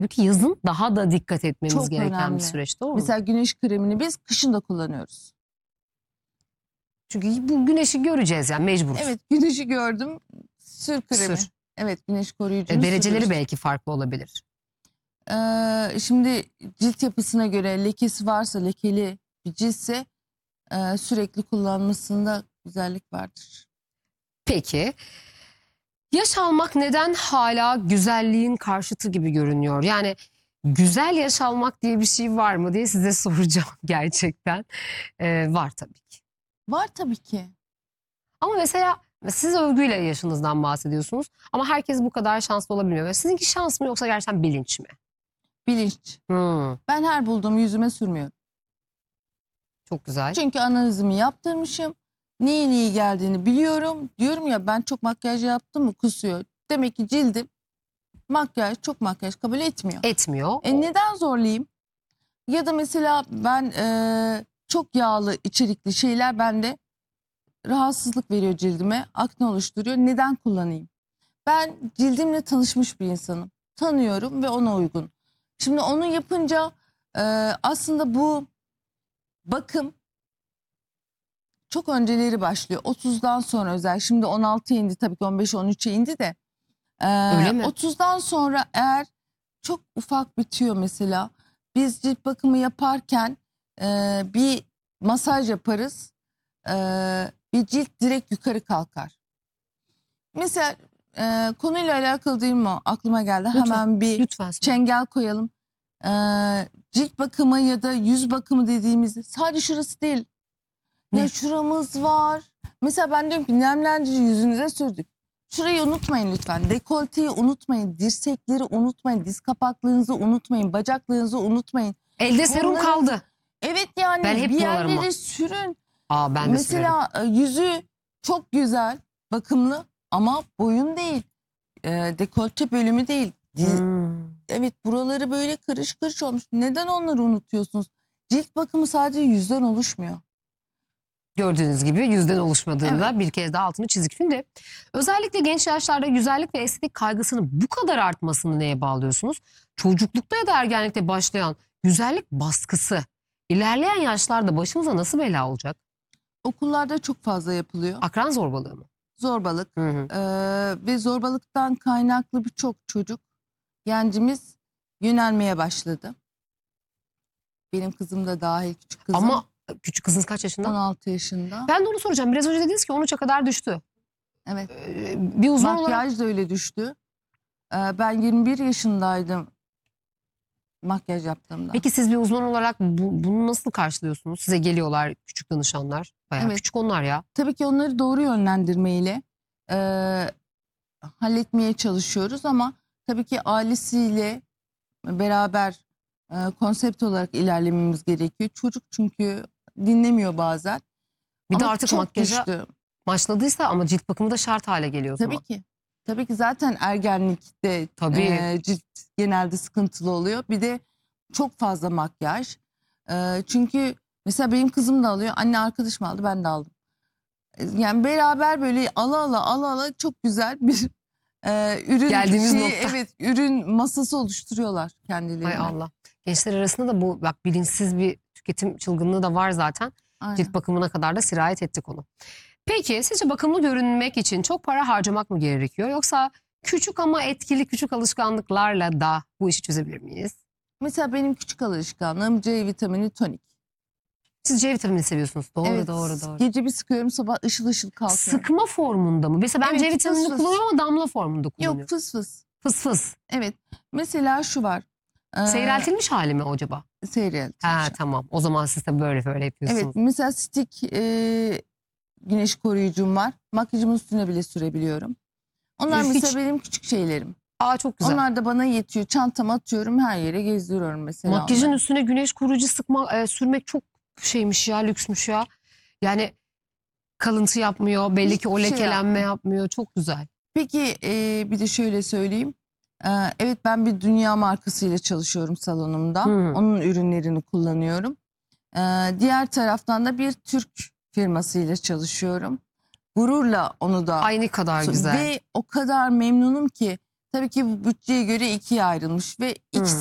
Çünkü yazın daha da dikkat etmemiz Çok gereken önemli. bir süreç, doğru mu? Mesela güneş kremini biz kışın da kullanıyoruz. Çünkü bu güneşi göreceğiz yani, mecburuz. Evet, güneşi gördüm. Sür kremi. Sür. Evet, güneş koruyucunu Dereceleri sürüyoruz. belki farklı olabilir. Şimdi cilt yapısına göre lekesi varsa, lekeli bir ciltse sürekli kullanmasında güzellik vardır. Peki, yaş almak neden hala güzelliğin karşıtı gibi görünüyor? Yani güzel yaş almak diye bir şey var mı diye size soracağım gerçekten. Var tabii ki. Var tabii ki. Ama mesela siz övgüyle yaşınızdan bahsediyorsunuz. Ama herkes bu kadar şanslı olabilmiyor. Ve sizinki şans mı yoksa gerçekten bilinç mi? Bilinç. Ben her bulduğumu yüzüme sürmüyorum. Çok güzel. Çünkü analizimi yaptırmışım. Neyin iyi geldiğini biliyorum. Diyorum ya, ben çok makyaj yaptım mı kusuyor. Demek ki cildim çok makyaj kabul etmiyor. Etmiyor. Neden zorlayayım? Ya da mesela ben çok yağlı içerikli şeyler bende rahatsızlık veriyor cildime. Akne oluşturuyor. Neden kullanayım? Ben cildimle tanışmış bir insanım. Tanıyorum ve ona uygun. Şimdi onu yapınca aslında bu bakım çok önceleri başlıyor. 30'dan sonra özel. Şimdi 16'ya indi, tabii ki 15-13'e indi de. Öyle mi? 30'dan sonra eğer çok ufak bitiyor mesela. Biz cilt bakımı yaparken bir masaj yaparız. Bir cilt direkt yukarı kalkar. Mesela konuyla alakalı değil mi o? Aklıma geldi. Lütfen, Hemen bir lütfen. çengel koyalım. Cilt bakımı ya da yüz bakımı dediğimizde sadece şurası değil. Ya Ne? şuramız var. Mesela ben diyorum ki nemlendirici yüzünüze sürdük. Şurayı unutmayın lütfen. Dekolteyi unutmayın. Dirsekleri unutmayın. Diz kapaklarınızı unutmayın. Bacaklarınızı unutmayın. Elde serum Bunların- kaldı. Evet, yani Ben hep bir buralarıma. yerleri sürün. Ben de sürerim. Mesela yüzü çok güzel, bakımlı ama boyun değil. Dekolte bölümü değil. Evet, buraları böyle kırış kırış olmuş. Neden onları unutuyorsunuz? Cilt bakımı sadece yüzden oluşmuyor. Gördüğünüz gibi yüzden oluşmadığında Evet. bir kez daha altını çizdik. Şimdi özellikle genç yaşlarda güzellik ve estetik kaygısının bu kadar artmasını neye bağlıyorsunuz? Çocuklukta ya da ergenlikte başlayan güzellik baskısı ilerleyen yaşlarda başımıza nasıl bela olacak? Okullarda çok fazla yapılıyor. Akran zorbalığı mı? Zorbalık Hı hı. ve zorbalıktan kaynaklı birçok çocuk, gencimiz yönelmeye başladı. Benim kızım da dahil, küçük kızım. Ama küçük kızınız kaç yaşında? 16 yaşında. Ben de onu soracağım. Biraz önce dediniz ki 13'e kadar düştü. Evet. Bir uzman olarak... Makyaj da öyle düştü. Ben 21 yaşındaydım makyaj yaptığımda. Peki siz bir uzman olarak bunu nasıl karşılıyorsunuz? Size geliyorlar küçük danışanlar. Bayağı Evet. küçük onlar ya. Tabii ki onları doğru yönlendirmeyle halletmeye çalışıyoruz ama tabii ki ailesiyle beraber konsept olarak ilerlememiz gerekiyor. Çocuk çünkü dinlemiyor bazen. Bir de Ama artık çok makyaja düştü. başladıysa ama cilt bakımı da şart hale geliyor o zaman. Tabii ki. Tabii ki zaten ergenlikte Tabii. cilt genelde sıkıntılı oluyor. Bir de çok fazla makyaj. Çünkü mesela benim kızım da alıyor. Anne arkadaşım aldı, ben de aldım. Yani beraber böyle ala çok güzel bir ürün Geldiğimiz nokta. evet, ürün masası oluşturuyorlar kendilerine. Hay Allah. Gençler arasında da bu bak bilinçsiz bir tüketim çılgınlığı da var zaten. Aynen. Cilt bakımına kadar da sirayet etti konu. Peki sizce bakımlı görünmek için çok para harcamak mı gerekiyor? Yoksa küçük ama etkili küçük alışkanlıklarla da bu işi çözebilir miyiz? Mesela benim küçük alışkanlığım C vitamini tonik. Siz C vitamini seviyorsunuz. Doğru, Evet, doğru. gece bir sıkıyorum, sabah ışıl ışıl kalkıyorum. Sıkma formunda mı? Mesela ben Evet, C vitaminini fıs fıs. kullanıyorum ama damla formunda kullanıyorum. Yok, fıs fıs. Fıs fıs. Evet. Mesela şu var. Seyreltilmiş hali mi acaba? Seyreltilmiş. Ha tamam. O zaman siz de böyle yapıyorsunuz. Evet, mesela stick güneş koruyucum var. Makyajımın üstüne bile sürebiliyorum. Onlar Hiç- mesela benim küçük şeylerim. Çok güzel. Onlar da bana yetiyor. Çantama atıyorum, her yere gezdiriyorum mesela. Makyajın onları. üstüne güneş koruyucu sürmek çok şeymiş ya, lüksmüş ya. Yani kalıntı yapmıyor, belli ki o Hiçbir şey lekelenme yapmıyor. Çok güzel. Peki bir de şöyle söyleyeyim. Evet, ben bir dünya markasıyla çalışıyorum salonumda. Onun ürünlerini kullanıyorum. Diğer taraftan da bir Türk firmasıyla çalışıyorum. Gururla onu da. Aynı kadar güzel. Ve o kadar memnunum ki Tabii ki bu bütçeye göre ikiye ayrılmış ve ikisi